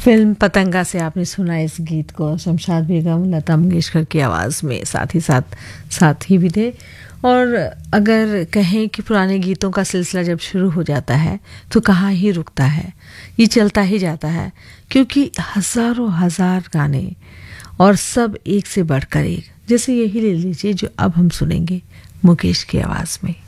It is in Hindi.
फिल्म पतंगा से आपने सुना इस गीत को, शमशाद बेगम, लता मंगेशकर की आवाज़ में, साथ ही भी थे। और अगर कहें कि पुराने गीतों का सिलसिला जब शुरू हो जाता है तो कहाँ ही रुकता है, ये चलता ही जाता है, क्योंकि हज़ारों हज़ार गाने और सब एक से बढ़कर एक। जैसे यही ले लीजिए जो अब हम सुनेंगे मुकेश की आवाज़ में।